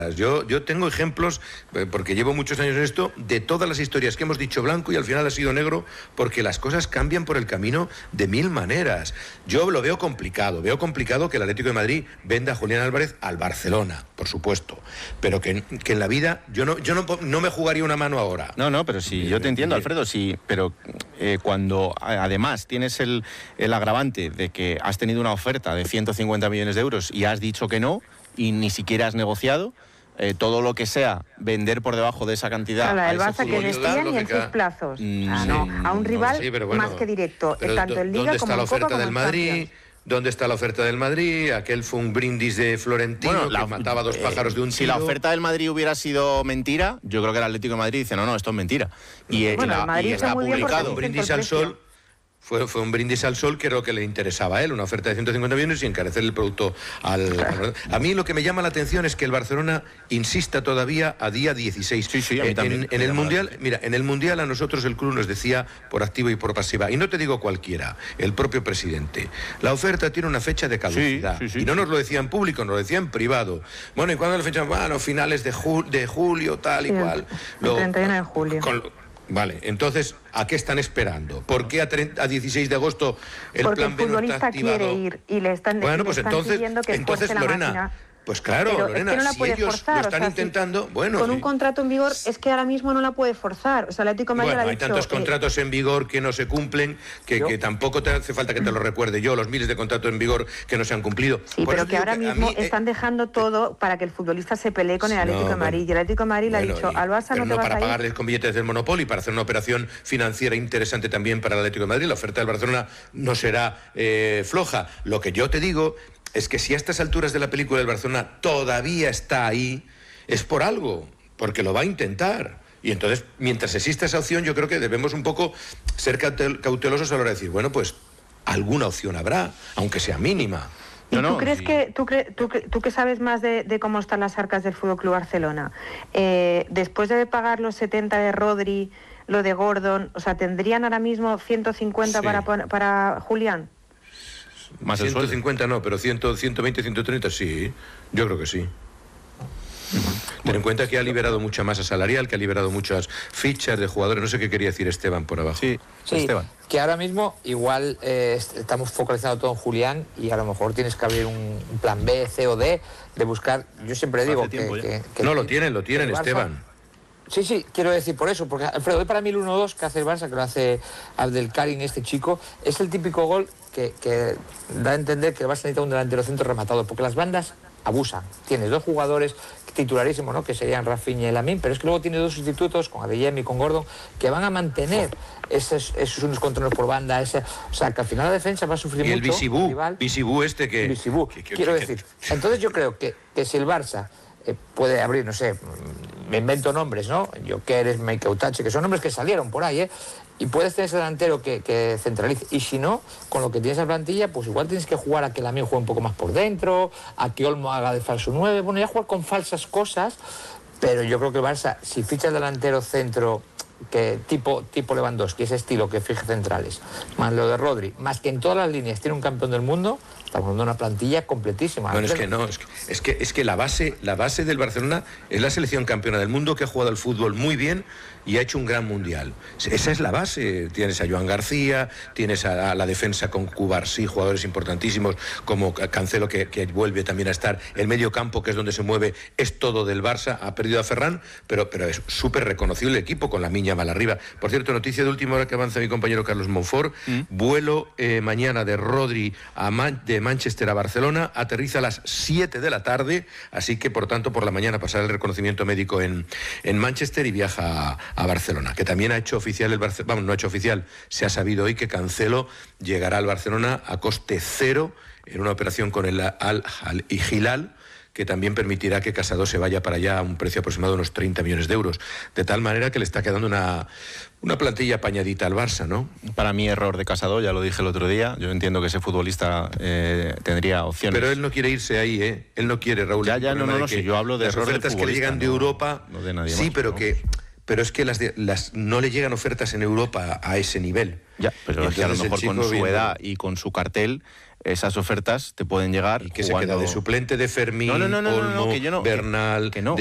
Yo tengo ejemplos, porque llevo muchos años en esto, de todas las historias que hemos dicho blanco y al final ha sido negro, porque las cosas cambian por el camino de mil maneras. Yo lo veo complicado que el Atlético de Madrid venda a Julián Álvarez al Barcelona, por supuesto, pero que en la vida yo no me jugaría una mano ahora. No, pero sí, yo te entiendo, Alfredo, sí, pero cuando además tienes el agravante de que has tenido una oferta de 150 millones de euros y has dicho que no, y ni siquiera has negociado, todo lo que sea vender por debajo de esa cantidad. Claro, el Barça que vestían y en 6 plazos. A un rival más que directo, tanto en Liga como en Copa. ¿Dónde está la oferta del Madrid? ¿Dónde está la oferta del Madrid? Aquel fue un brindis de Florentino que mataba 2 pájaros de un tiro. Si la oferta del Madrid hubiera sido mentira, yo creo que el Atlético de Madrid dice, no, esto es mentira. Y está publicado. Un brindis al sol. Fue un brindis al sol que era lo que le interesaba a él, una oferta de 150 millones y encarecer el producto A mí lo que me llama la atención es que el Barcelona insista todavía a día 16. Sí, a mí también. En el Mundial, mira, en el Mundial a nosotros el club nos decía por activa y por pasiva, y no te digo cualquiera, el propio presidente, la oferta tiene una fecha de caducidad. Sí. Y no nos lo decía en público, nos lo decía en privado. Bueno, ¿y cuándo la fecha? Bueno, finales de julio, tal y cual. El 31 de julio. Vale, entonces, ¿a qué están esperando? ¿Por qué a 16 de agosto el plan B no está activado? Porque el futbolista quiere ir y le están pidiendo que esfuerce la máquina. Pues claro, pero Lorena, es que no la puede forzar, lo están intentando, bueno... Con un contrato en vigor es que ahora mismo no la puede forzar. O sea, el Atlético de Madrid ha hay dicho, tantos contratos en vigor que no se cumplen, que tampoco te hace falta que te lo recuerde yo, los miles de contratos en vigor que no se han cumplido. Sí, pero que ahora mismo están dejando todo para que el futbolista se pelee con el Atlético de Madrid. Y el Atlético de Madrid le ha dicho, al Barça no te vas a ir... para pagarles con billetes del Monopoly, para hacer una operación financiera interesante también para el Atlético de Madrid. La oferta del Barcelona no será floja. Lo que yo te digo... es que si a estas alturas de la película del Barcelona todavía está ahí, es por algo, porque lo va a intentar. Y entonces, mientras exista esa opción, yo creo que debemos un poco ser cautelosos a la hora de decir, bueno, pues alguna opción habrá, aunque sea mínima. ¿Y tú crees que tú que sabes más de cómo están las arcas del FC Barcelona, después de pagar los 70 de Rodri, lo de Gordon, o sea, tendrían ahora mismo 150 para Julián? Más 150 no, pero 120, 130 sí, yo creo que sí. Ten en cuenta que ha liberado mucha masa salarial, que ha liberado muchas fichas de jugadores. No sé qué quería decir Esteban por abajo. Sí, Esteban. Que ahora mismo igual estamos focalizando todo en Julián y a lo mejor tienes que abrir un plan B, C o D, de buscar. Yo siempre digo que no, lo tienen, Esteban. Sí, quiero decir por eso, porque Alfredo, hoy para mí el 1-2 que hace el Barça, que lo hace Abdelkarim, este chico, es el típico gol que da a entender que el Barça necesita un delantero centro rematador, porque las bandas abusan. Tienes 2 jugadores titularísimos, ¿no?, que serían Rafinha y Lamine, pero es que luego tiene 2 sustitutos, con Adeyemi y con Gordon, que van a mantener esos unos controles por banda, o sea, que al final la defensa va a sufrir mucho. Y el Bisibú este que... Bisibú, quiero decir. Entonces yo creo que si el Barça puede abrir, no sé, me invento nombres, ¿no? Jokeres, Mike Utache, que son nombres que salieron por ahí, y puedes tener ese delantero que centralice. Y si no, con lo que tienes en plantilla, pues igual tienes que jugar a que Lamine juegue un poco más por dentro, a que Olmo haga de falso 9, bueno, ya jugar con falsas cosas, pero yo creo que el Barça, si ficha el delantero centro que tipo Lewandowski, ese estilo que fije centrales, más lo de Rodri, más que en todas las líneas tiene un campeón del mundo, estamos hablando de una plantilla completísima. Bueno, es que la base del Barcelona es la selección campeona del mundo que ha jugado al fútbol muy bien y ha hecho un gran mundial. Esa es la base. Tienes a Joan García, tienes a la defensa con Cubarsí, jugadores importantísimos como Cancelo que vuelve también a estar. El medio campo, que es donde se mueve, es todo del Barça. Ha perdido a Ferran, pero es súper reconocible el equipo con la Miña mal arriba. Por cierto, noticia de última hora que avanza mi compañero Carlos Monfort. Vuelo mañana de Rodri de Manchester a Barcelona, aterriza a las 7 de la tarde, así que por tanto por la mañana pasará el reconocimiento médico en Manchester y viaja a Barcelona, que también ha hecho oficial no ha hecho oficial, se ha sabido hoy que Cancelo llegará al Barcelona a coste cero en una operación con el Al-Hilal, que también permitirá que Casado se vaya para allá a un precio aproximado de unos 30 millones de euros, de tal manera que le está quedando una plantilla apañadita al Barça, ¿no? Para mí error de Casado, ya lo dije el otro día, yo entiendo que ese futbolista tendría opciones. Pero él no quiere irse ahí, Él no quiere, Raúl. No, si yo hablo de las error ofertas del que le llegan de Europa, no de nadie sí, más, pero ¿no? pero es que no le llegan ofertas en Europa a ese nivel. Ya, pero es que a lo Entonces, mejor el con chico su edad y con su cartel, esas ofertas te pueden llegar. ¿Y que se queda de suplente de Fermín, No, Olmo, que yo no, Bernal, que no.